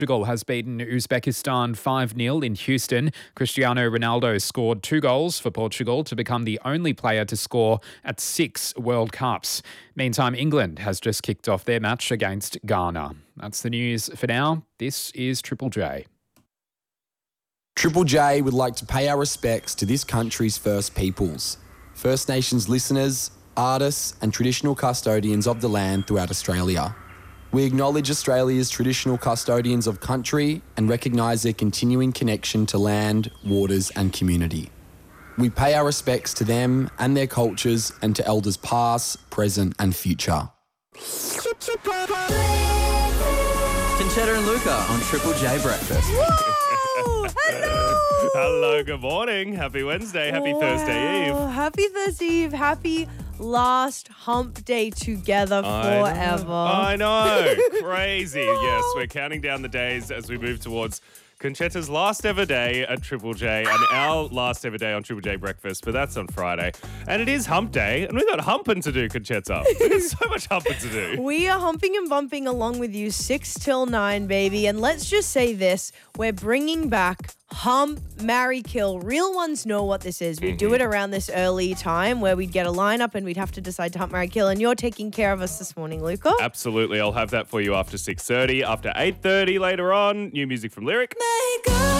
Portugal has beaten Uzbekistan 5-0 in Houston. Cristiano Ronaldo scored 2 goals for Portugal to become the only player to score at 6 World Cups. Meantime, England has just kicked off their match against Ghana. That's the news for now. This is Triple J. Triple J would like to pay our respects to this country's First Peoples, First Nations listeners, artists and traditional custodians of the land throughout Australia. We acknowledge Australia's traditional custodians of country and recognise their continuing connection to land, waters and community. We pay our respects to them and their cultures and to elders past, present and future. Conchetta and Luca on Triple J Breakfast. Whoa! Hello! Hello, good morning. Happy Wednesday. Happy Thursday Eve. Happy Thursday Eve. Happy last hump day together forever. I know. Crazy. Yes, we're counting down the days as we move towards Conchetta's last ever day at Triple J and our last ever day on Triple J Breakfast, but that's on Friday. And it is hump day, and we've got humping to do, Conchetta. We've got so much humping to do. We are humping and bumping along with you 6 till 9, baby. And let's just say this, we're bringing back Hump, Marry, Kill. Real ones know what this is. We do it around this early time where we'd get a lineup and we'd have to decide to hump, marry, kill. And you're taking care of us this morning, Luca. Absolutely. I'll have that for you after 6:30, after 8:30 later on. New music from Lyric.